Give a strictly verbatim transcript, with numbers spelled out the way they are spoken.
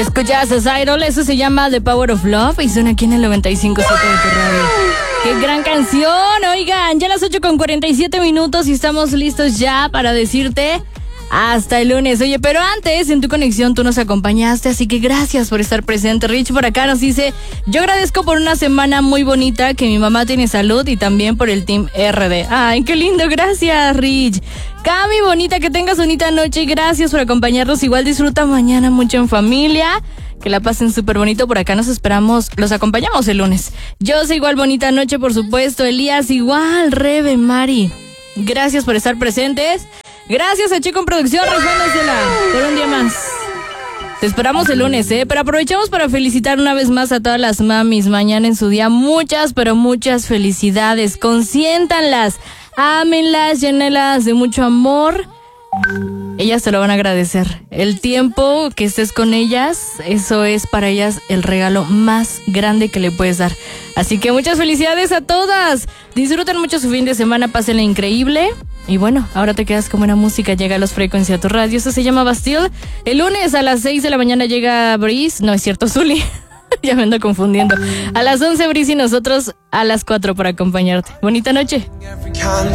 Escuchas a Cyril, eso se llama The Power of Love y suena aquí en el noventa y cinco punto siete de tu radio. ¡Qué gran canción! Oigan, ya las ocho con cuarenta y siete minutos y estamos listos ya para decirte hasta el lunes. Oye, pero antes, en tu conexión tú nos acompañaste, así que gracias por estar presente. Rich por acá nos dice, yo agradezco por una semana muy bonita, que mi mamá tiene salud y también por el Team R D. Ay, qué lindo, gracias Rich. Cami, bonita, que tengas bonita noche y gracias por acompañarnos. Igual disfruta mañana mucho en familia. Que la pasen súper bonito. Por acá nos esperamos, los acompañamos el lunes. Yo soy igual, bonita noche, por supuesto. Elías, igual. Rebe, Mari, gracias por estar presentes. Gracias a Chico en Producción, respondársela por un día más. Te esperamos el lunes, ¿eh? Pero aprovechamos para felicitar una vez más a todas las mamis. Mañana en su día, muchas, pero muchas felicidades. Consiéntanlas, ámenlas, llénelas de mucho amor. Ellas te lo van a agradecer. El tiempo que estés con ellas, eso es para ellas el regalo más grande que le puedes dar. Así que muchas felicidades a todas. Disfruten mucho su fin de semana, pásenla increíble. Y bueno, ahora te quedas con buena música. Llega Los Frecuencia a tu radio. Esto se llama Bastille. El lunes a las seis de la mañana llega Breeze. No es cierto, Zuli. Ya me ando confundiendo. A las once Breeze y nosotros a las cuatro para acompañarte. Bonita noche.